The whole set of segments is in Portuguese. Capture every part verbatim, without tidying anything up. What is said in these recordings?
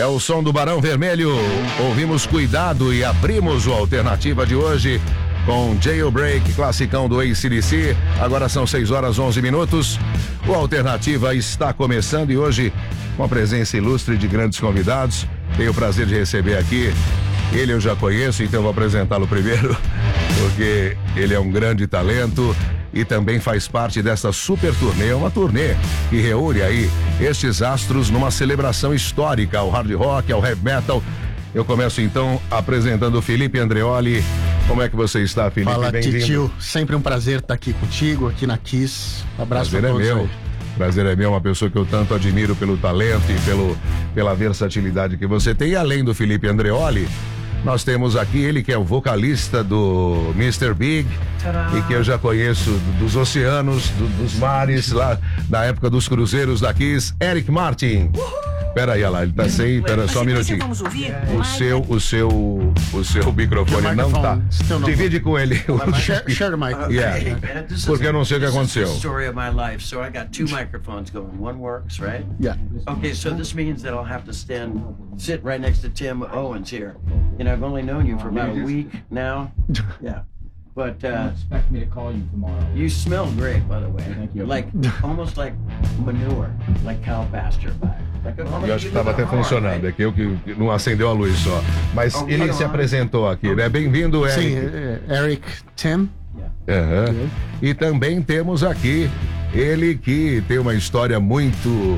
É o som do Barão Vermelho. Ouvimos Cuidado e abrimos o Alternativa de hoje com Jailbreak, classicão do A C D C. Agora são seis horas e onze minutos. O Alternativa está começando e hoje com a presença ilustre de grandes convidados. Tenho o prazer de receber aqui. Ele eu já conheço, então vou apresentá-lo primeiro, porque ele é um grande talento e também faz parte dessa super turnê, uma turnê que reúne aí estes astros numa celebração histórica ao hard rock, ao heavy metal. Eu começo então apresentando o Felipe Andreoli. Como é que você está, Felipe? Fala, Bem-vindo. Titio. Sempre um prazer estar aqui contigo, aqui na Kiss. Um abraço Prazer pra é todos meu. aí. Prazer é meu, uma pessoa que eu tanto admiro pelo talento e pelo, pela versatilidade que você tem. E além do Felipe Andreoli, nós temos aqui ele que é o vocalista do mister Big. Tadá. E que eu já conheço dos oceanos, do, dos mares, lá da época dos cruzeiros da Kiss, Eric Martin. Uhul. Pera aí, olha lá, ele tá sem, pera só um minutinho. Vamos ouvir? O seu, o seu, o seu microfone não tá. Divide com ele. Share, share mic. Yeah. Porque eu não sei o que aconteceu. This is the story of my life. So I got two microphones going. One works, right? Yeah. Okay, so this means that I'll have to stand, sit right next to Tim Owens here. You know, I've only known you for about a week now. Yeah. But uh, don't expect me to call you tomorrow. You smell great, by the way. Thank you. Like almost like manure, like cow pasture. Like a, eu acho que estava até funcionando, é que eu que não acendeu a luz só. Mas oh, ele se apresentou aqui, né? Bem-vindo, Eric. Sim, Eric Tim. Yeah. Uhum. E também temos aqui ele que tem uma história muito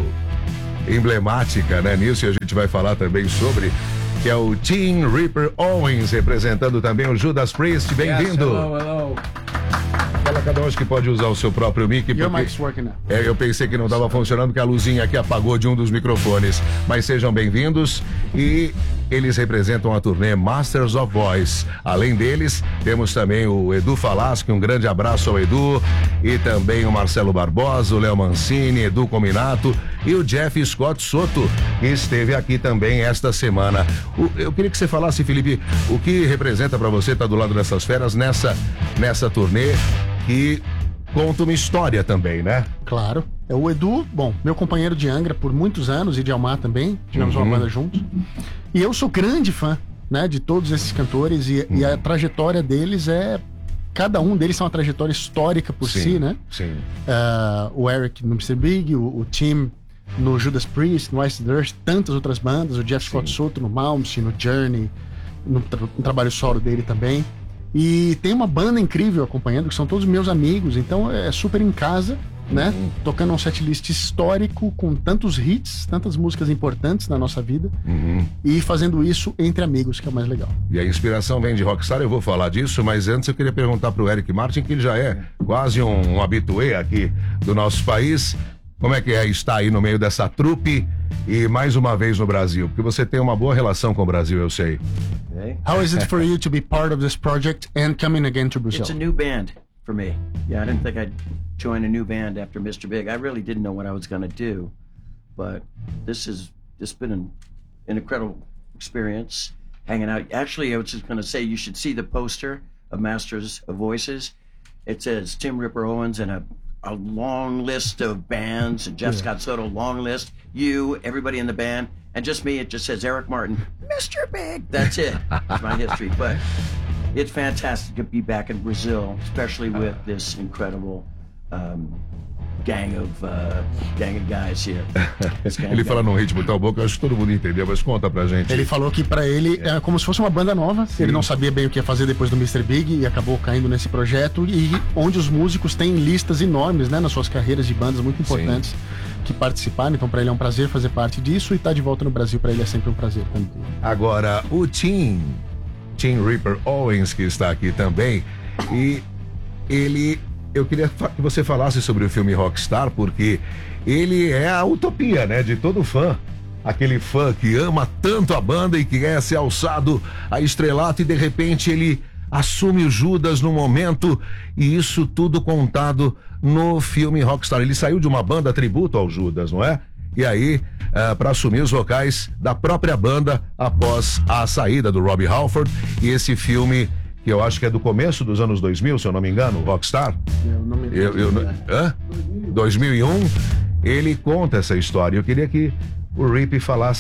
emblemática, né? Nisso, e a gente vai falar também sobre, que é o Tim Ripper Owens, representando também o Judas Priest. Bem-vindo. Yes, hello, hello. Fala, cada um que pode usar o seu próprio mic. Your mic's working now. É, eu pensei que não estava funcionando, porque a luzinha aqui apagou de um dos microfones. Mas sejam bem-vindos. E eles representam a turnê Masters of Voice. Além deles, temos também o Edu Falaschi, um grande abraço ao Edu. E também o Marcelo Barbosa, o Léo Mancini, Edu Cominato e o Jeff Scott Soto, que esteve aqui também esta semana. O, eu queria que você falasse, Felipe, o que representa para você estar do lado dessas feras nessa, nessa turnê que conta uma história também, né? Claro. É o Edu, bom, meu companheiro de Angra por muitos anos e de Almar também, tivemos uhum. uma banda juntos. E eu sou grande fã, né, de todos esses cantores e, uhum. e a trajetória deles é... Cada um deles tem uma trajetória histórica por sim, si, né? Sim. Uh, o Eric no mister Big, o, o Tim no Judas Priest, no Ice Dirt, tantas outras bandas, o Jeff Scott Soto no Malmsteen, no Journey, no, tra no trabalho solo dele também. E tem uma banda incrível acompanhando, que são todos meus amigos, então é super em casa, né? Uhum. Tocando um setlist histórico com tantos hits, tantas músicas importantes na nossa vida, uhum. e fazendo isso entre amigos, que é o mais legal. E a inspiração vem de Rockstar, eu vou falar disso, mas antes eu queria perguntar pro Eric Martin, que ele já é quase um, um habitué aqui do nosso país. Como é que é estar aí no meio dessa trupe e mais uma vez no Brasil? Porque você tem uma boa relação com o Brasil, eu sei. How is it for you to be part of this project and coming again to Brazil? It's a new band for me. Yeah, I didn't think I'd join a new band after mister Big. I really didn't know what I was going to do, but this has just been an, an incredible experience hanging out. Actually, I was just going to say you should see the poster of Masters of Voices. It says Tim Ripper Owens and a a long list of bands, and Jeff yeah. Scott Soto, long list, you, everybody in the band, and just me, it just says Eric Martin, mister Big. That's it. That's my history. But it's fantastic to be back in Brazil, especially with this incredible um, gang of uh, gang of guys here. Ele fala num ritmo tão bom que eu acho que todo mundo entendeu, mas conta pra gente. Ele falou que pra ele é como se fosse uma banda nova. Sim. Ele não sabia bem o que ia fazer depois do mister Big e acabou caindo nesse projeto, e onde os músicos têm listas enormes, né, nas suas carreiras de bandas muito importantes. Sim. Que participaram, então pra ele é um prazer fazer parte disso, e estar tá de volta no Brasil pra ele é sempre um prazer também. Agora, o Tim Tim Ripper Owens, que está aqui também, e ele... Eu queria que você falasse sobre o filme Rockstar, porque ele é a utopia, né, de todo fã. Aquele fã que ama tanto a banda e que quer ser alçado a estrelato, e de repente ele assume o Judas no momento, e isso tudo contado no filme Rockstar. Ele saiu de uma banda tributo ao Judas, não é? E aí, uh, para assumir os vocais da própria banda após a saída do Robbie Halford, e esse filme... que eu acho que é do começo dos anos dois mil, se eu não me engano, Rockstar. Eu não me engano. Eu, eu, hã? dois mil e um, ele conta essa história. Eu queria que o Rip falasse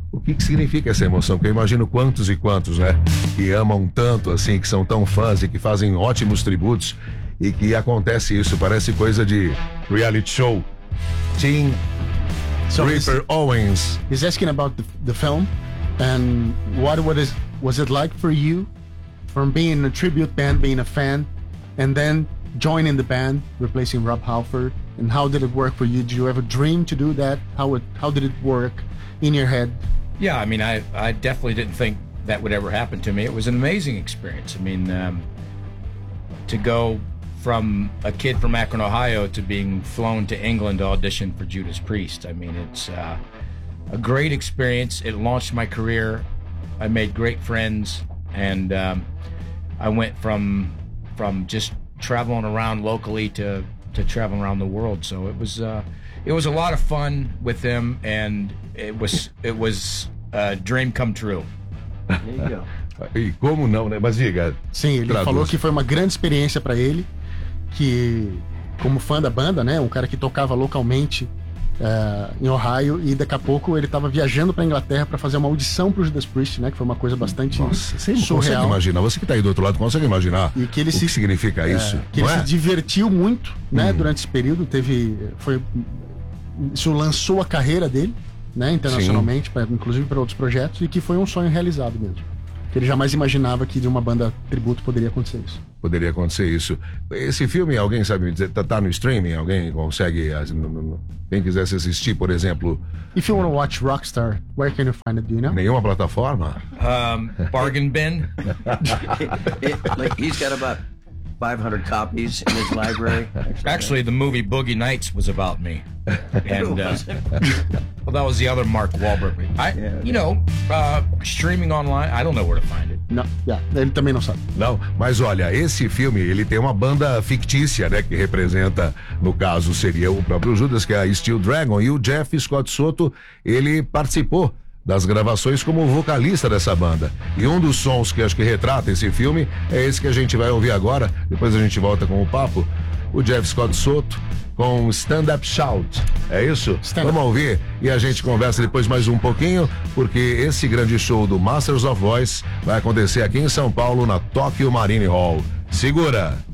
o que, que significa essa emoção, porque eu imagino quantos e quantos, né, que amam tanto, assim, que são tão fãs e que fazem ótimos tributos, e que acontece isso, parece coisa de reality show. Tim So he's, Ripper Owens. he's asking about the, the film and what what is was it like for you from being in a tribute band, being a fan, and then joining the band, replacing Rob Halford, and how did it work for you? Did you ever dream to do that? How it how did it work in your head? Yeah, I mean, I, I definitely didn't think that would ever happen to me. It was an amazing experience. I mean, um, to go from a kid from Akron, Ohio, to being flown to England to audition for Judas Priest. I mean, it's uh, a great experience. It launched my career. I made great friends, and um, I went from from just traveling around locally to to traveling around the world. So it was uh, it was a lot of fun with them, and it was it was a dream come true. There you go. E como não, né? Mas diga. Sim, ele traduz. falou que foi uma grande experiência pra ele, que como fã da banda, né, um cara que tocava localmente uh, em Ohio, e daqui a pouco ele estava viajando pra Inglaterra para fazer uma audição pro Judas Priest, né, que foi uma coisa bastante Nossa, você surreal. consegue imaginar, você que tá aí do outro lado, consegue imaginar E que ele o se- que significa isso? É, que não ele é? se divertiu muito, né, Hum. durante esse período, teve foi isso lançou a carreira dele, né, internacionalmente, pra, inclusive para outros projetos, e que foi um sonho realizado mesmo. Que ele jamais imaginava que de uma banda tributo poderia acontecer isso. Poderia acontecer isso. Esse filme, alguém sabe me dizer, tá, tá no streaming? Alguém consegue, as- no- no- no- quem quisesse assistir, por exemplo, If you want to watch Rockstar, where can you find it? Do you know? nenhuma plataforma? Um, bargain bin. It, like he's got about five hundred copies in his library. Actually, the movie Boogie Nights was about me, and uh, well, that was the other Mark Wahlberg. I, Yeah. you know, uh, streaming online. I don't know where to find it. Não, yeah, ele também não sabe. Não, mas olha, esse filme, ele tem uma banda fictícia, né, que representa, no caso, seria o próprio Judas, que é a Steel Dragon, e o Jeff Scott Soto, ele participou das gravações como vocalista dessa banda. E um dos sons que acho que retrata esse filme é esse que a gente vai ouvir agora, depois a gente volta com o papo, o Jeff Scott Soto com Stand Up Shout. É isso? Stand Up. Vamos ouvir e a gente conversa depois mais um pouquinho, porque esse grande show do Masters of Voice vai acontecer aqui em São Paulo, na Tokyo Marine Hall. Segura!